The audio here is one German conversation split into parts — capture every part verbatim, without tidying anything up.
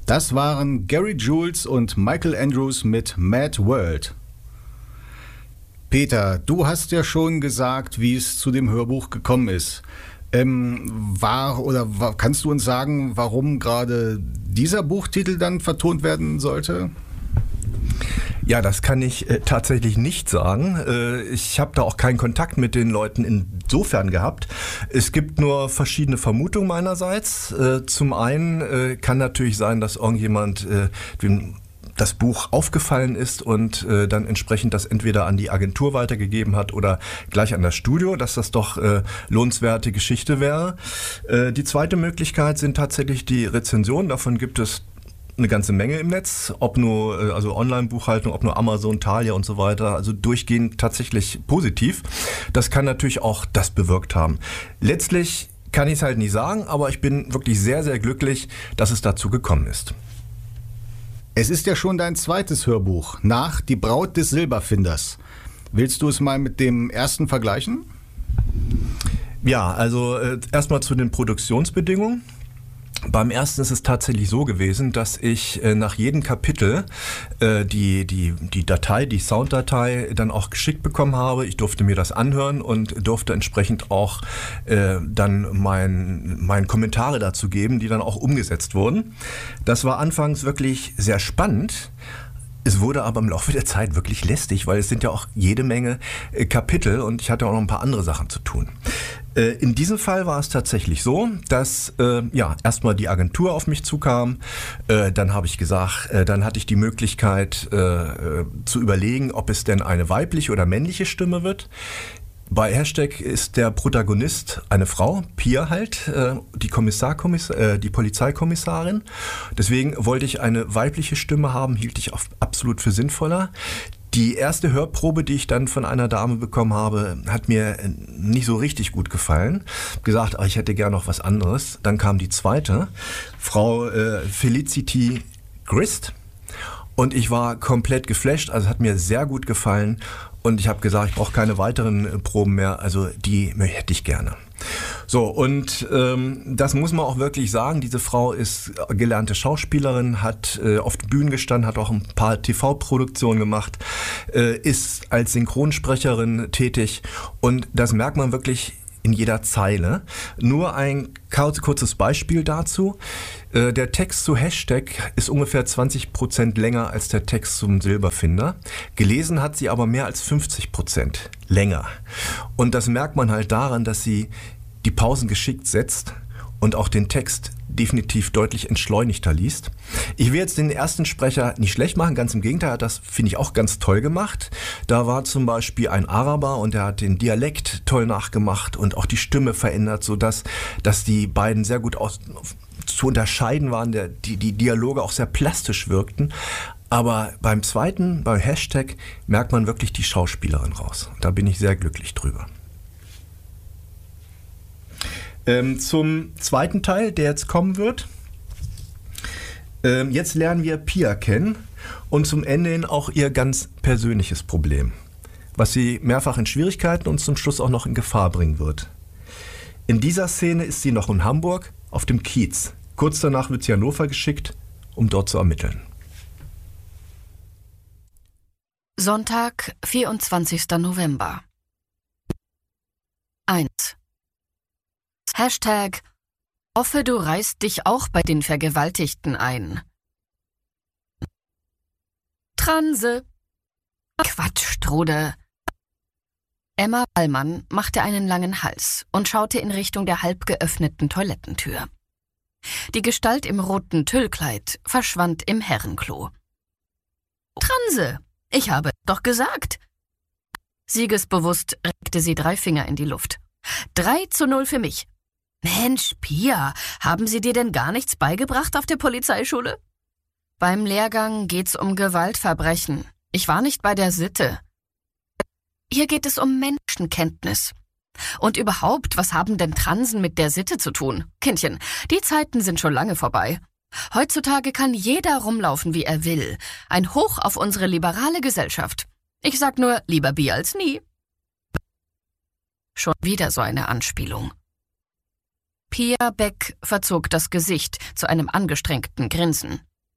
Das waren Gary Jules und Michael Andrews mit Mad World. Peter, du hast ja schon gesagt, wie es zu dem Hörbuch gekommen ist. Ähm, war oder war, kannst du uns sagen, warum gerade dieser Buchtitel dann vertont werden sollte? Ja, das kann ich äh, tatsächlich nicht sagen. Äh, ich habe da auch keinen Kontakt mit den Leuten insofern gehabt. Es gibt nur verschiedene Vermutungen meinerseits. Äh, zum einen äh, kann natürlich sein, dass irgendjemand äh, dem das Buch aufgefallen ist und äh, dann entsprechend das entweder an die Agentur weitergegeben hat oder gleich an das Studio, dass das doch äh, lohnenswerte Geschichte wäre. Äh, die zweite Möglichkeit sind tatsächlich die Rezensionen. Davon gibt es eine ganze Menge im Netz, ob nur also Online-Buchhaltung, ob nur Amazon, Thalia und so weiter, also durchgehend tatsächlich positiv. Das kann natürlich auch das bewirkt haben. Letztlich kann ich es halt nicht sagen, aber ich bin wirklich sehr, sehr glücklich, dass es dazu gekommen ist. Es ist ja schon dein zweites Hörbuch, nach Die Braut des Silberfinders. Willst du es mal mit dem ersten vergleichen? Ja, also äh, erstmal zu den Produktionsbedingungen. Beim ersten ist es tatsächlich so gewesen, dass ich äh, nach jedem Kapitel äh, die, die, die Datei, die Sounddatei dann auch geschickt bekommen habe. Ich durfte mir das anhören und durfte entsprechend auch äh, dann mein, mein Kommentare dazu geben, die dann auch umgesetzt wurden. Das war anfangs wirklich sehr spannend. Es wurde aber im Laufe der Zeit wirklich lästig, weil es sind ja auch jede Menge äh, Kapitel und ich hatte auch noch ein paar andere Sachen zu tun. Äh, in diesem Fall war es tatsächlich so, dass äh, ja erstmal die Agentur auf mich zukam. Äh, dann habe ich gesagt, äh, dann hatte ich die Möglichkeit äh, zu überlegen, ob es denn eine weibliche oder männliche Stimme wird. Bei Hashtag ist der Protagonist eine Frau, Pia halt, äh, die, Kommissar, Kommiss- äh, die Polizeikommissarin. Deswegen wollte ich eine weibliche Stimme haben, hielt ich auf, absolut für sinnvoller. Die erste Hörprobe, die ich dann von einer Dame bekommen habe, hat mir nicht so richtig gut gefallen. Gesagt, ach, ich hätte gern noch was anderes. Dann kam die zweite, Frau äh, Felicity Grist. Und ich war komplett geflasht, also hat mir sehr gut gefallen. Und ich habe gesagt, ich brauche keine weiteren Proben mehr, also die hätte ich gerne. So, und ähm, das muss man auch wirklich sagen, diese Frau ist gelernte Schauspielerin, hat äh, auf den Bühnen gestanden, hat auch ein paar T V-Produktionen gemacht, äh, ist als Synchronsprecherin tätig und das merkt man wirklich in jeder Zeile. Nur ein kurzes Beispiel dazu. Der Text zu Hashtag ist ungefähr zwanzig Prozent länger als der Text zum Silberfinder. Gelesen hat sie aber mehr als fünfzig Prozent länger. Und das merkt man halt daran, dass sie die Pausen geschickt setzt und auch den Text definitiv deutlich entschleunigter liest. Ich will jetzt den ersten Sprecher nicht schlecht machen, ganz im Gegenteil, das finde ich auch ganz toll gemacht. Da war zum Beispiel ein Araber und der hat den Dialekt toll nachgemacht und auch die Stimme verändert, sodass dass die beiden sehr gut aus, zu unterscheiden waren, der, die, die Dialoge auch sehr plastisch wirkten. Aber beim zweiten, beim Hashtag, merkt man wirklich die Schauspielerin raus. Da bin ich sehr glücklich drüber. Ähm, zum zweiten Teil, der jetzt kommen wird. Ähm, jetzt lernen wir Pia kennen und zum Ende hin auch ihr ganz persönliches Problem, was sie mehrfach in Schwierigkeiten und zum Schluss auch noch in Gefahr bringen wird. In dieser Szene ist sie noch in Hamburg auf dem Kiez. Kurz danach wird sie in Hannover geschickt, um dort zu ermitteln. Sonntag, vierundzwanzigster November. eins. Hashtag hoffe, du reißt dich auch bei den Vergewaltigten ein. Transe. Quatsch, Strude. Emma Ballmann machte einen langen Hals und schaute in Richtung der halb geöffneten Toilettentür. Die Gestalt im roten Tüllkleid verschwand im Herrenklo. Transe, ich habe doch gesagt. Siegesbewusst reckte sie drei Finger in die Luft. Drei zu null für mich. Mensch, Pia, haben Sie dir denn gar nichts beigebracht auf der Polizeischule? Beim Lehrgang geht's um Gewaltverbrechen. Ich war nicht bei der Sitte. Hier geht es um Menschenkenntnis. Und überhaupt, was haben denn Transen mit der Sitte zu tun? Kindchen, die Zeiten sind schon lange vorbei. Heutzutage kann jeder rumlaufen, wie er will. Ein Hoch auf unsere liberale Gesellschaft. Ich sag nur, lieber Bier als nie. Schon wieder so eine Anspielung. Pia Beck verzog das Gesicht zu einem angestrengten Grinsen.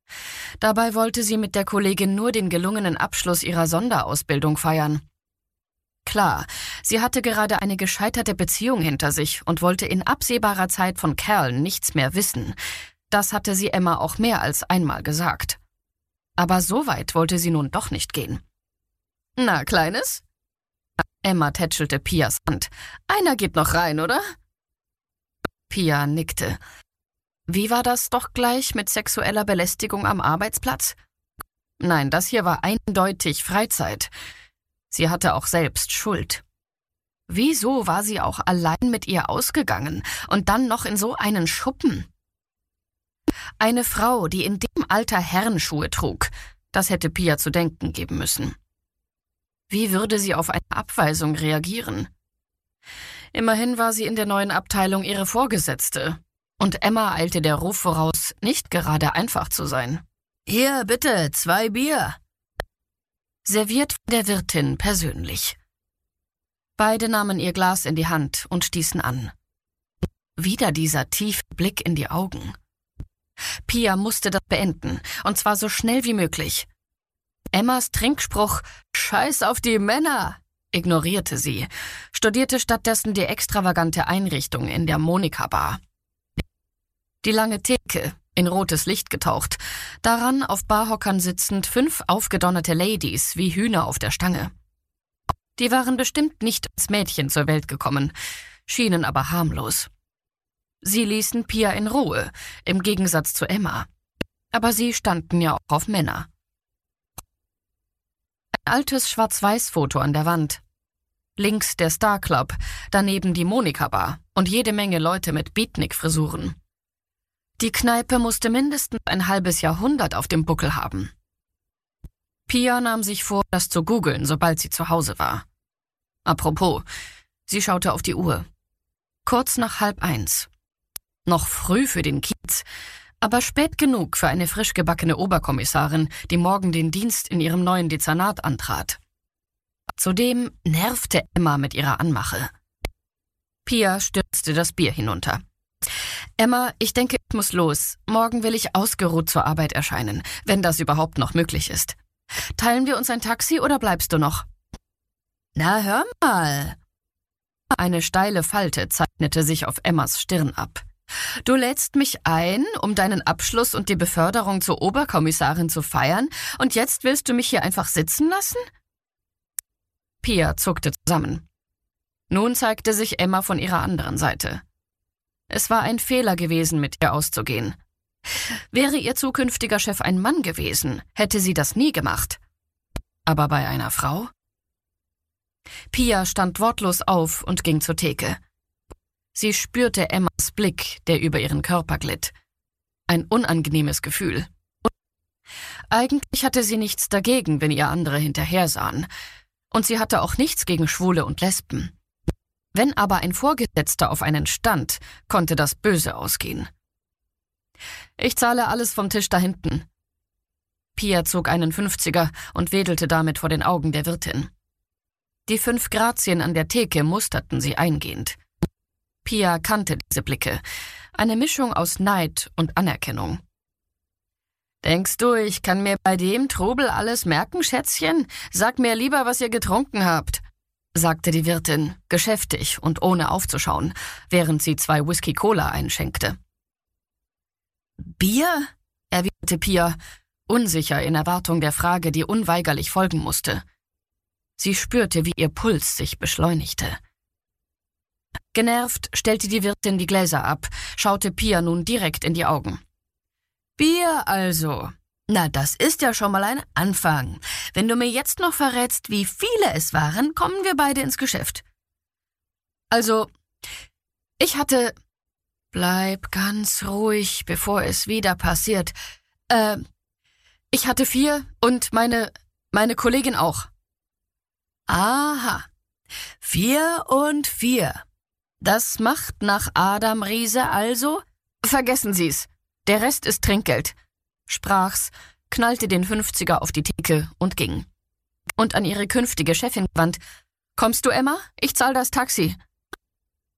Dabei wollte sie mit der Kollegin nur den gelungenen Abschluss ihrer Sonderausbildung feiern. Klar, sie hatte gerade eine gescheiterte Beziehung hinter sich und wollte in absehbarer Zeit von Kerlen nichts mehr wissen. Das hatte sie Emma auch mehr als einmal gesagt. Aber so weit wollte sie nun doch nicht gehen. »Na, Kleines?« Emma tätschelte Pias Hand. »Einer geht noch rein, oder?« Pia nickte. Wie war das doch gleich mit sexueller Belästigung am Arbeitsplatz? Nein, das hier war eindeutig Freizeit. Sie hatte auch selbst Schuld. Wieso war sie auch allein mit ihr ausgegangen und dann noch in so einen Schuppen? Eine Frau, die in dem Alter Herrenschuhe trug, das hätte Pia zu denken geben müssen. Wie würde sie auf eine Abweisung reagieren? Immerhin war sie in der neuen Abteilung ihre Vorgesetzte. Und Emma eilte der Ruf voraus, nicht gerade einfach zu sein. »Hier, bitte, zwei Bier!« Serviert von der Wirtin persönlich. Beide nahmen ihr Glas in die Hand und stießen an. Wieder dieser tiefe Blick in die Augen. Pia musste das beenden, und zwar so schnell wie möglich. Emmas Trinkspruch »Scheiß auf die Männer« ignorierte sie, studierte stattdessen die extravagante Einrichtung in der Monika-Bar. Die lange Theke, in rotes Licht getaucht, daran auf Barhockern sitzend fünf aufgedonnerte Ladies wie Hühner auf der Stange. Die waren bestimmt nicht als Mädchen zur Welt gekommen, schienen aber harmlos. Sie ließen Pia in Ruhe, im Gegensatz zu Emma. Aber sie standen ja auch auf Männer. Ein altes Schwarz-Weiß-Foto an der Wand. Links der Star Club, daneben die Monika-Bar und jede Menge Leute mit Beatnik-Frisuren. Die Kneipe musste mindestens ein halbes Jahrhundert auf dem Buckel haben. Pia nahm sich vor, das zu googeln, sobald sie zu Hause war. Apropos, sie schaute auf die Uhr. Kurz nach halb eins. Noch früh für den Kiez, aber spät genug für eine frisch gebackene Oberkommissarin, die morgen den Dienst in ihrem neuen Dezernat antrat. Zudem nervte Emma mit ihrer Anmache. Pia stürzte das Bier hinunter. »Emma, ich denke, ich muss los. Morgen will ich ausgeruht zur Arbeit erscheinen, wenn das überhaupt noch möglich ist. Teilen wir uns ein Taxi oder bleibst du noch?« »Na, hör mal!« Eine steile Falte zeichnete sich auf Emmas Stirn ab. »Du lädst mich ein, um deinen Abschluss und die Beförderung zur Oberkommissarin zu feiern, und jetzt willst du mich hier einfach sitzen lassen?« Pia zuckte zusammen. Nun zeigte sich Emma von ihrer anderen Seite. Es war ein Fehler gewesen, mit ihr auszugehen. Wäre ihr zukünftiger Chef ein Mann gewesen, hätte sie das nie gemacht. Aber bei einer Frau? Pia stand wortlos auf und ging zur Theke. Sie spürte Emmas Blick, der über ihren Körper glitt. Ein unangenehmes Gefühl. Eigentlich hatte sie nichts dagegen, wenn ihr andere hinterher sahen. Und sie hatte auch nichts gegen Schwule und Lesben. Wenn aber ein Vorgesetzter auf einen stand, konnte das böse ausgehen. »Ich zahle alles vom Tisch da hinten.« Pia zog einen Fünfziger und wedelte damit vor den Augen der Wirtin. Die fünf Grazien an der Theke musterten sie eingehend. Pia kannte diese Blicke, eine Mischung aus Neid und Anerkennung. »Denkst du, ich kann mir bei dem Trubel alles merken, Schätzchen? Sag mir lieber, was ihr getrunken habt«, sagte die Wirtin, geschäftig und ohne aufzuschauen, während sie zwei Whisky-Cola einschenkte. »Bier?« erwiderte Pia, unsicher in Erwartung der Frage, die unweigerlich folgen musste. Sie spürte, wie ihr Puls sich beschleunigte. Genervt stellte die Wirtin die Gläser ab, schaute Pia nun direkt in die Augen. »Bier also. Na, das ist ja schon mal ein Anfang. Wenn du mir jetzt noch verrätst, wie viele es waren, kommen wir beide ins Geschäft.« »Also, ich hatte...« »Bleib ganz ruhig, bevor es wieder passiert. Äh, ich hatte vier und meine, meine Kollegin auch.« »Aha, vier und vier. Das macht nach Adam Riese also? Vergessen Sie's. Der Rest ist Trinkgeld«, sprach's, knallte den Fünfziger auf die Theke und ging. Und an ihre künftige Chefin gewandt: »Kommst du, Emma? Ich zahl das Taxi.«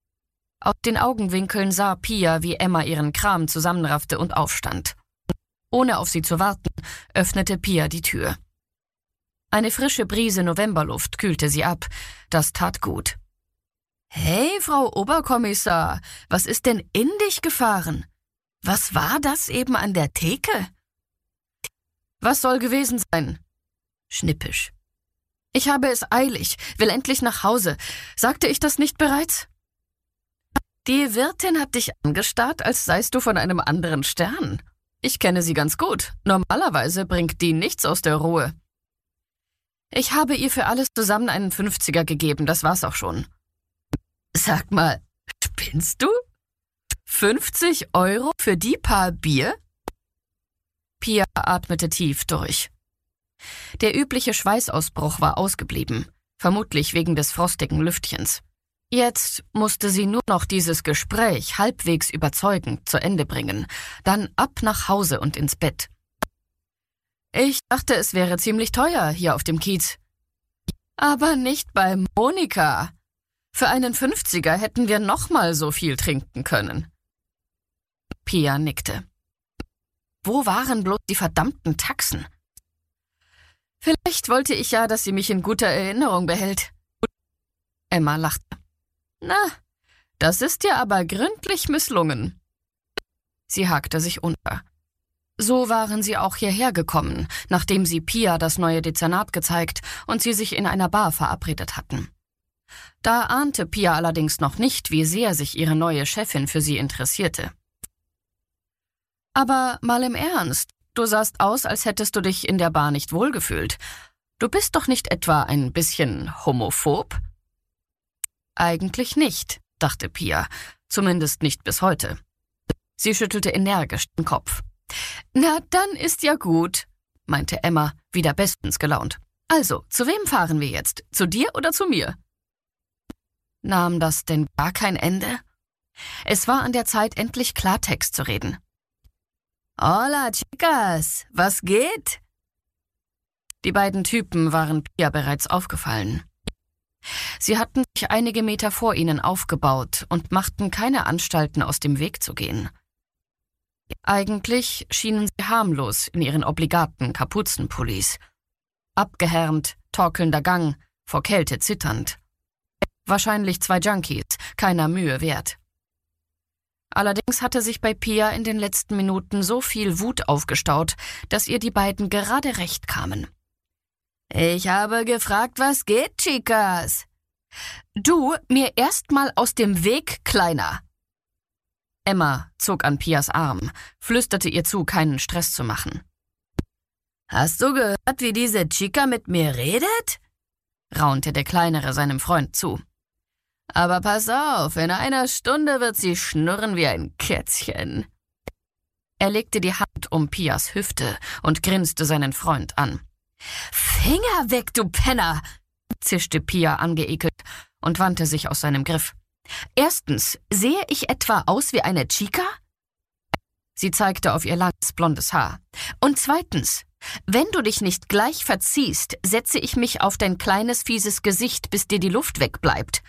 Aus den Augenwinkeln sah Pia, wie Emma ihren Kram zusammenraffte und aufstand. Ohne auf sie zu warten, öffnete Pia die Tür. Eine frische Brise Novemberluft kühlte sie ab. Das tat gut. »Hey, Frau Oberkommissar, was ist denn in dich gefahren? Was war das eben an der Theke?« »Was soll gewesen sein?« Schnippisch. »Ich habe es eilig, will endlich nach Hause. Sagte ich das nicht bereits?« »Die Wirtin hat dich angestarrt, als seist du von einem anderen Stern. Ich kenne sie ganz gut. Normalerweise bringt die nichts aus der Ruhe.« »Ich habe ihr für alles zusammen einen Fünfziger gegeben, das war's auch schon.« »Sag mal, spinnst du? fünfzig Euro für die Paar Bier?« Pia atmete tief durch. Der übliche Schweißausbruch war ausgeblieben, vermutlich wegen des frostigen Lüftchens. Jetzt musste sie nur noch dieses Gespräch halbwegs überzeugend zu Ende bringen, dann ab nach Hause und ins Bett. »Ich dachte, es wäre ziemlich teuer hier auf dem Kiez.« »Aber nicht bei Monika. Für einen Fünfziger hätten wir nochmal so viel trinken können.« Pia nickte. Wo waren bloß die verdammten Taxen? Vielleicht wollte ich ja, dass sie mich in guter Erinnerung behält. Emma lachte. Na, das ist ja aber gründlich misslungen. Sie hakte sich unter. So waren sie auch hierher gekommen, nachdem sie Pia das neue Dezernat gezeigt und sie sich in einer Bar verabredet hatten. Da ahnte Pia allerdings noch nicht, wie sehr sich ihre neue Chefin für sie interessierte. »Aber mal im Ernst, du sahst aus, als hättest du dich in der Bar nicht wohlgefühlt. Du bist doch nicht etwa ein bisschen homophob?« »Eigentlich nicht«, dachte Pia, zumindest nicht bis heute. Sie schüttelte energisch den Kopf. »Na, dann ist ja gut«, meinte Emma, wieder bestens gelaunt. »Also, zu wem fahren wir jetzt? Zu dir oder zu mir?« Nahm das denn gar kein Ende? Es war an der Zeit, endlich Klartext zu reden. »Hola, chicas, was geht?« Die beiden Typen waren Pia bereits aufgefallen. Sie hatten sich einige Meter vor ihnen aufgebaut und machten keine Anstalten, aus dem Weg zu gehen. Eigentlich schienen sie harmlos in ihren obligaten Kapuzenpullis. Abgehärmt, torkelnder Gang, vor Kälte zitternd. Wahrscheinlich zwei Junkies, keiner Mühe wert. Allerdings hatte sich bei Pia in den letzten Minuten so viel Wut aufgestaut, dass ihr die beiden gerade recht kamen. »Ich habe gefragt, was geht, Chicas?« »Du, mir erst mal aus dem Weg, Kleiner!« Emma zog an Pias Arm, flüsterte ihr zu, keinen Stress zu machen. »Hast du gehört, wie diese Chica mit mir redet?« raunte der Kleinere seinem Freund zu. »Aber pass auf, in einer Stunde wird sie schnurren wie ein Kätzchen.« Er legte die Hand um Pias Hüfte und grinste seinen Freund an. »Finger weg, du Penner!« zischte Pia angeekelt und wandte sich aus seinem Griff. »Erstens, sehe ich etwa aus wie eine Chica?« Sie zeigte auf ihr langes, blondes Haar. »Und zweitens, wenn du dich nicht gleich verziehst, setze ich mich auf dein kleines, fieses Gesicht, bis dir die Luft wegbleibt.«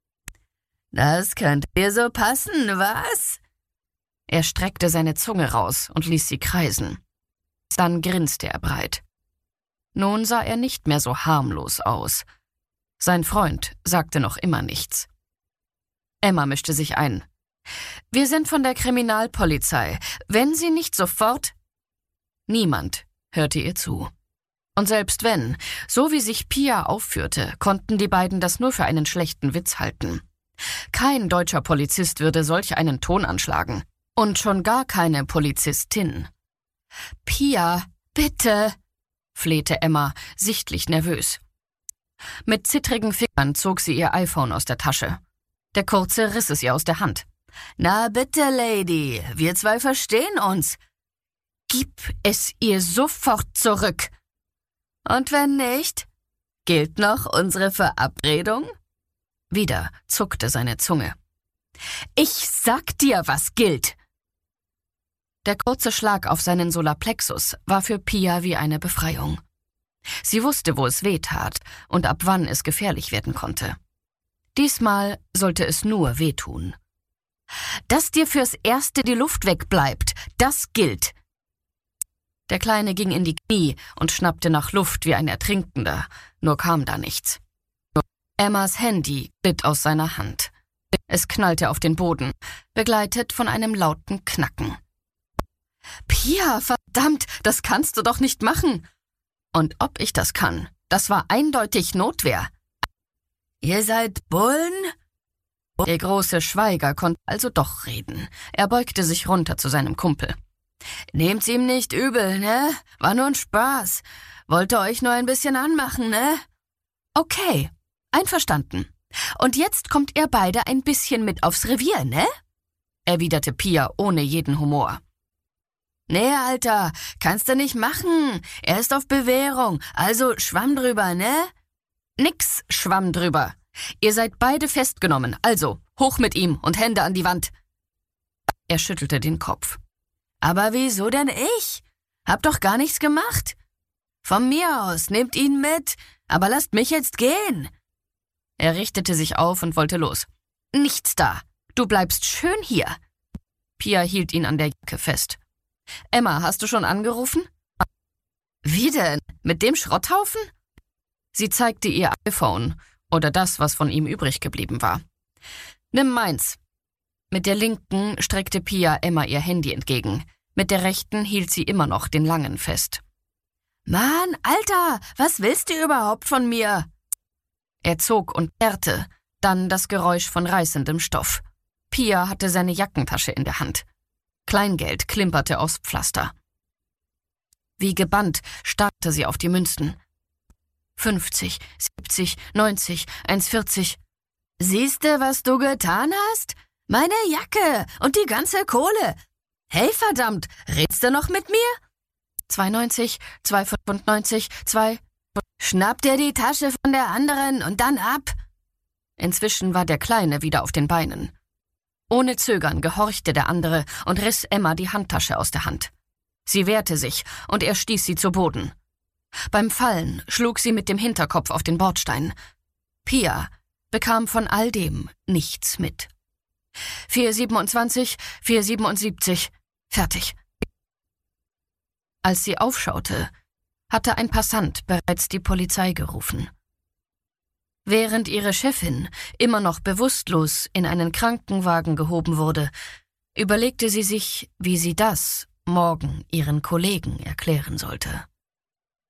»Das könnte dir so passen, was?« Er streckte seine Zunge raus und ließ sie kreisen. Dann grinste er breit. Nun sah er nicht mehr so harmlos aus. Sein Freund sagte noch immer nichts. Emma mischte sich ein. »Wir sind von der Kriminalpolizei. Wenn Sie nicht sofort...« Niemand hörte ihr zu. Und selbst wenn, so wie sich Pia aufführte, konnten die beiden das nur für einen schlechten Witz halten. Kein deutscher Polizist würde solch einen Ton anschlagen. Und schon gar keine Polizistin. »Pia, bitte«, flehte Emma, sichtlich nervös. Mit zittrigen Fingern zog sie ihr iPhone aus der Tasche. Der Kurze riss es ihr aus der Hand. »Na bitte, Lady, wir zwei verstehen uns.« »Gib es ihr sofort zurück.« »Und wenn nicht, gilt noch unsere Verabredung?« Wieder zuckte seine Zunge. »Ich sag dir, was gilt!« Der kurze Schlag auf seinen Solarplexus war für Pia wie eine Befreiung. Sie wusste, wo es weh tat und ab wann es gefährlich werden konnte. Diesmal sollte es nur wehtun. »Dass dir fürs Erste die Luft wegbleibt, das gilt!« Der Kleine ging in die Knie und schnappte nach Luft wie ein Ertrinkender, nur kam da nichts. Emmas Handy glitt aus seiner Hand. Es knallte auf den Boden, begleitet von einem lauten Knacken. »Pia, verdammt, das kannst du doch nicht machen!« Und ob ich das kann, das war eindeutig Notwehr. »Ihr seid Bullen?« Der große Schweiger konnte also doch reden. Er beugte sich runter zu seinem Kumpel. »Nehmt's ihm nicht übel, ne? War nur ein Spaß. Wollte euch nur ein bisschen anmachen, ne?« »Okay, einverstanden. Und jetzt kommt ihr beide ein bisschen mit aufs Revier, ne?« erwiderte Pia ohne jeden Humor. »Nee, Alter, kannst du nicht machen. Er ist auf Bewährung, also Schwamm drüber, ne?« »Nix Schwamm drüber. Ihr seid beide festgenommen, also hoch mit ihm und Hände an die Wand.« Er schüttelte den Kopf. »Aber wieso denn ich? Hab doch gar nichts gemacht. Von mir aus, nehmt ihn mit, aber lasst mich jetzt gehen.« Er richtete sich auf und wollte los. »Nichts da. Du bleibst schön hier.« Pia hielt ihn an der Jacke fest. »Emma, hast du schon angerufen?« »Wie denn? Mit dem Schrotthaufen?« Sie zeigte ihr iPhone oder das, was von ihm übrig geblieben war. »Nimm meins.« Mit der linken streckte Pia Emma ihr Handy entgegen. Mit der rechten hielt sie immer noch den Langen fest. »Mann, Alter, was willst du überhaupt von mir?« Er zog und zerrte, dann das Geräusch von reißendem Stoff. Pia hatte seine Jackentasche in der Hand. Kleingeld klimperte aufs Pflaster. Wie gebannt starrte sie auf die Münzen. fünfzig, siebzig, neunzig, eins vierzig. »Siehste, was du getan hast? Meine Jacke und die ganze Kohle. Hey, verdammt, redst du noch mit mir?« zwei neunzig, zwei fünfundneunzig, zwei... »Schnapp dir die Tasche von der anderen und dann ab!« Inzwischen war der Kleine wieder auf den Beinen. Ohne Zögern gehorchte der andere und riss Emma die Handtasche aus der Hand. Sie wehrte sich und er stieß sie zu Boden. Beim Fallen schlug sie mit dem Hinterkopf auf den Bordstein. Pia bekam von all dem nichts mit. vier siebenundzwanzig, vier siebenundsiebzig, fertig. Als sie aufschaute, hatte ein Passant bereits die Polizei gerufen. Während ihre Chefin immer noch bewusstlos in einen Krankenwagen gehoben wurde, überlegte sie sich, wie sie das morgen ihren Kollegen erklären sollte.